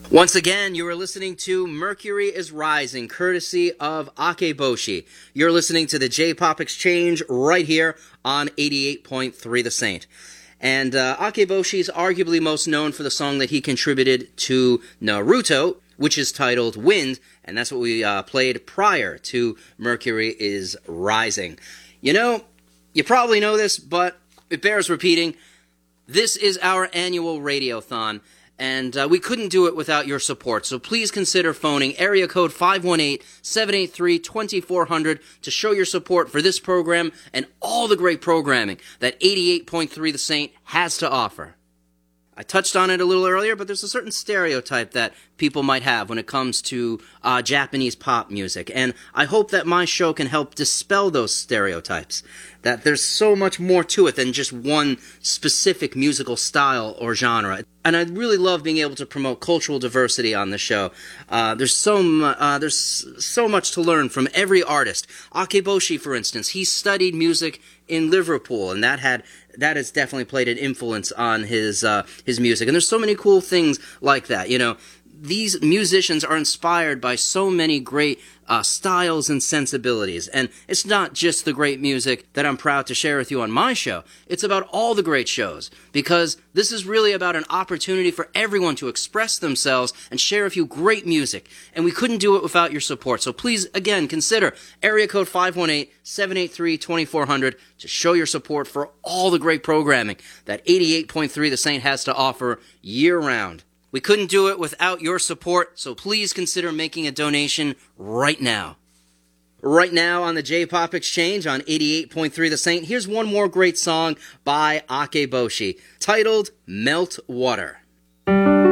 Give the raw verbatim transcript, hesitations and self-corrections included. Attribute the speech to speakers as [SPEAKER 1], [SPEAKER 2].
[SPEAKER 1] Once again, you are listening to Mercury is Rising, courtesy of Akeboshi. You're listening to the J-Pop Exchange right here on eighty-eight point three The Saint. And uh, Akeboshi is arguably most known for the song that he contributed to Naruto, which is titled Wind, and that's what we uh, played prior to Mercury is Rising. You know, you probably know this, but it bears repeating. This is our annual Radiothon, and uh, we couldn't do it without your support, so please consider phoning area code five one eight, seven eight three, two four zero zero to show your support for this program and all the great programming that eighty-eight point three The Saint has to offer. I touched on it a little earlier, but there's a certain stereotype that people might have when it comes to uh, Japanese pop music, and I hope that my show can help dispel those stereotypes, that there's so much more to it than just one specific musical style or genre. And I really love being able to promote cultural diversity on the show. Uh, there's so mu- uh, there's so much to learn from every artist. Akeboshi, for instance, he studied music in Liverpool, and that had that has definitely played an influence on his uh, his music. And there's so many cool things like that. You know, these musicians are inspired by so many great uh, styles and sensibilities. And it's not just the great music that I'm proud to share with you on my show. It's about all the great shows, because this is really about an opportunity for everyone to express themselves and share a few great music. And we couldn't do it without your support. So please, again, consider area code five one eight, seven eight three, two four zero zero to show your support for all the great programming that eighty-eight point three The Saint has to offer year-round. We couldn't do it without your support, so please consider making a donation right now. Right now on the J-Pop Exchange on eighty-eight point three The Saint, here's one more great song by Akeboshi, titled Melt Water.